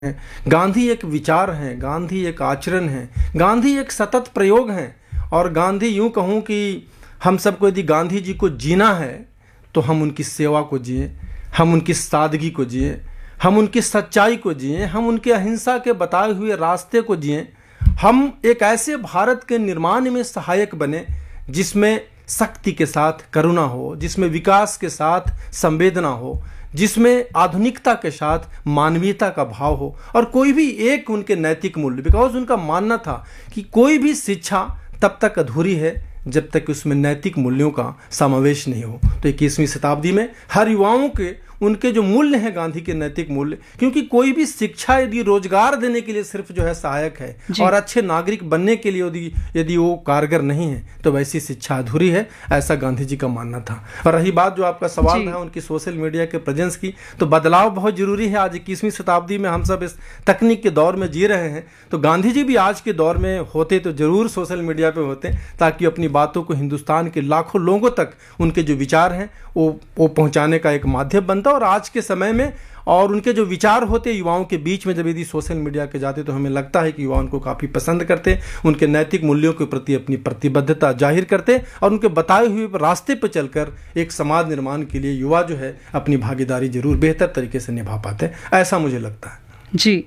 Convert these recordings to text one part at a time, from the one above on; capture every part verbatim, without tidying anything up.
है, गांधी एक विचार है, गांधी एक आचरण है, गांधी एक सतत प्रयोग है। और गांधी यूं कहूं कि हम सबको यदि गांधी जी को जीना है तो हम उनकी सेवा को जिए, हम उनकी सादगी को जिए, हम उनकी सच्चाई को जिए, हम उनके अहिंसा के बताए हुए रास्ते को जिए। हम एक ऐसे भारत के निर्माण में सहायक बने जिसमें शक्ति के साथ करुणा हो, जिसमें विकास के साथ संवेदना हो, जिसमें आधुनिकता के साथ मानवीयता का भाव हो, और कोई भी एक उनके नैतिक मूल्य। बिकॉज उनका मानना था कि कोई भी शिक्षा तब तक अधूरी है जब तक उसमें नैतिक मूल्यों का समावेश नहीं हो। तो इक्कीसवीं शताब्दी में हर युवाओं के उनके जो मूल्य हैं गांधी के नैतिक मूल्य, क्योंकि कोई भी शिक्षा यदि रोजगार देने के लिए सिर्फ जो है सहायक है और अच्छे नागरिक बनने के लिए यदि यदि वो कारगर नहीं है तो वैसी शिक्षा अधूरी है, ऐसा गांधी जी का मानना था। और रही बात जो आपका सवाल था उनकी सोशल मीडिया के प्रेजेंस की, तो बदलाव बहुत जरूरी है। आज इक्कीसवीं शताब्दी में हम सब इस तकनीक के दौर में जी रहे हैं, तो गांधी जी भी आज के दौर में होते तो जरूर सोशल मीडिया पे होते, ताकि अपनी बातों को हिंदुस्तान के लाखों लोगों तक उनके जो विचार हैं वो वो पहुंचाने का एक माध्यम बनता। और आज के समय में और उनके जो विचार होते युवाओं के बीच में जब यदि सोशल मीडिया के जाते तो हमें लगता है कि युवा उनको काफ़ी पसंद करते, उनके नैतिक मूल्यों के प्रति अपनी प्रतिबद्धता जाहिर करते, और उनके बताए हुए रास्ते पर चलकर एक समाज निर्माण के लिए युवा जो है अपनी भागीदारी जरूर बेहतर तरीके से निभा पाते, ऐसा मुझे लगता है। जी,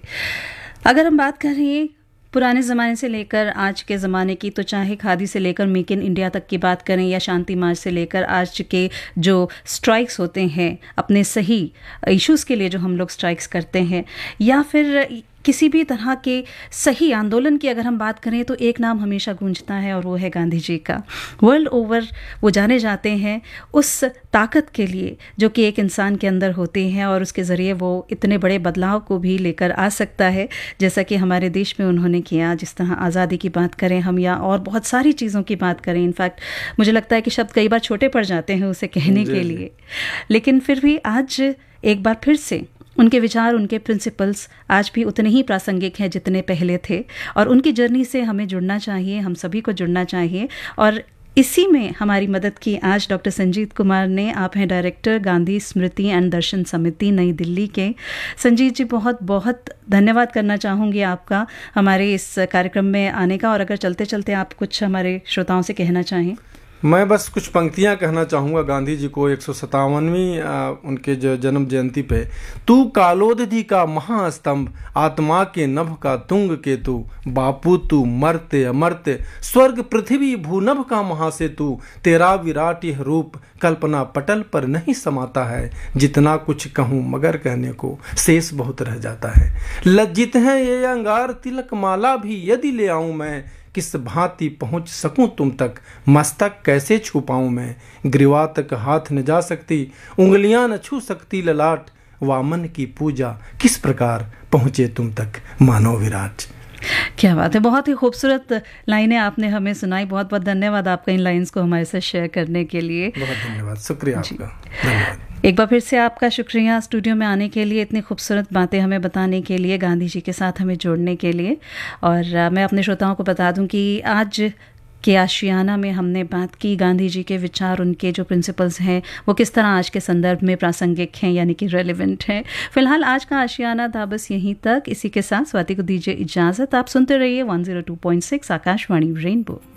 अगर हम बात करें पुराने ज़माने से लेकर आज के ज़माने की, तो चाहे खादी से लेकर मेक इन इंडिया तक की बात करें या शांति मार्च से लेकर आज के जो स्ट्राइक्स होते हैं अपने सही इश्यूज़ के लिए जो हम लोग स्ट्राइक्स करते हैं, या फिर किसी भी तरह के सही आंदोलन की अगर हम बात करें, तो एक नाम हमेशा गूंजता है और वो है गांधी जी का। वर्ल्ड ओवर वो जाने जाते हैं उस ताकत के लिए जो कि एक इंसान के अंदर होती है, और उसके ज़रिए वो इतने बड़े बदलाव को भी लेकर आ सकता है, जैसा कि हमारे देश में उन्होंने किया। जिस तरह आज़ादी की बात करें हम या और बहुत सारी चीज़ों की बात करें, इनफैक्ट मुझे लगता है कि शब्द कई बार छोटे पड़ जाते हैं उसे कहने के लिए, लेकिन फिर भी आज एक बार फिर से उनके विचार, उनके प्रिंसिपल्स आज भी उतने ही प्रासंगिक हैं जितने पहले थे, और उनकी जर्नी से हमें जुड़ना चाहिए, हम सभी को जुड़ना चाहिए। और इसी में हमारी मदद की आज डॉक्टर संजीत कुमार ने। आप हैं डायरेक्टर गांधी स्मृति एंड दर्शन समिति नई दिल्ली के। संजीत जी, बहुत बहुत धन्यवाद करना चाहूँगी आपका हमारे इस कार्यक्रम में आने का, और अगर चलते चलते आप कुछ हमारे श्रोताओं से कहना चाहें। मैं बस कुछ पंक्तियां कहना चाहूँगा गांधी जी को एक सौ सत्तावनवीं उनके जो जन्म जयंती पे। तू कालोदधि का महास्तंभ, आत्मा के नभ का तुंग के तू, बापू तू मरते अमरते, स्वर्ग पृथ्वी भूनभ का महासेतु, तेरा विराट यह रूप कल्पना पटल पर नहीं समाता है, जितना कुछ कहूँ मगर कहने को शेष बहुत रह जाता है। लज्जित है ये अंगार तिलक माला भी यदि ले आऊं मैं, किस भांति पहुंच सकूं तुम तक, मस्तक कैसे छुपाऊं मैं, ग्रीवा तक हाथ न जा सकती, उंगलियां न छू सकती ललाट, वामन की पूजा किस प्रकार पहुंचे तुम तक मानव विराट। क्या बात है, बहुत ही खूबसूरत लाइनें आपने हमें सुनाई। बहुत बहुत धन्यवाद आपका इन लाइन्स को हमारे साथ शेयर करने के लिए। बहुत धन्यवाद, शुक्रिया आपका, धन्यवाद। एक बार फिर से आपका शुक्रिया स्टूडियो में आने के लिए, इतनी खूबसूरत बातें हमें बताने के लिए, गांधी जी के साथ हमें जोड़ने के लिए। और आ, मैं अपने श्रोताओं को बता दूं कि आज के आशियाना में हमने बात की गांधी जी के विचार, उनके जो प्रिंसिपल्स हैं वो किस तरह आज के संदर्भ में प्रासंगिक हैं, यानी कि रेलिवेंट हैं। फिलहाल आज का आशियाना था बस यहीं तक। इसी के साथ स्वाति को दीजिए इजाज़त। आप सुनते रहिए one zero two point six Akashvani rainbow.